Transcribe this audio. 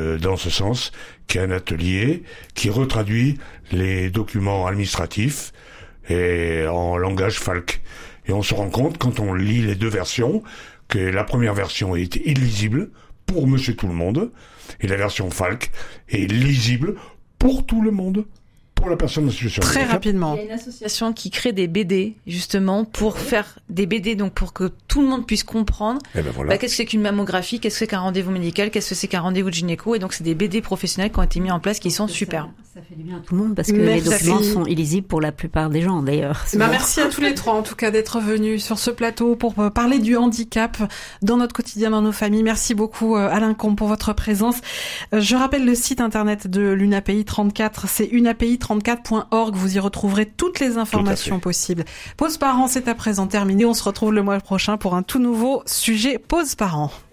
dans ce sens, qui est un atelier qui retraduit les documents administratifs et en langage Falck. Et on se rend compte, quand on lit les deux versions, que la première version est illisible pour Monsieur Tout-le-Monde, et la version Falck est lisible pour tout le monde, pour la personne en situation de handicap. Très rapidement. Il y a une association qui crée des BD, justement, pour faire des BD, donc pour que tout le monde puisse comprendre Voilà. qu'est-ce que c'est qu'une mammographie, qu'est-ce que c'est qu'un rendez-vous médical, qu'est-ce que c'est qu'un rendez-vous de gynéco, et donc c'est des BD professionnels qui ont été mis en place, qui sont super. Ça fait du bien à tout le monde, parce que les documents sont illisibles pour la plupart des gens, d'ailleurs. Merci à tous les trois, en tout cas, d'être venus sur ce plateau pour parler du handicap dans notre quotidien, dans nos familles. Merci beaucoup, Alain Combe, pour votre présence. Je rappelle le site internet de l'UNAPI 34, c'est unapi34.org. Vous y retrouverez toutes les informations possibles. Pause Parents, c'est à présent terminé. On se retrouve le mois prochain pour un tout nouveau sujet Pause Parents.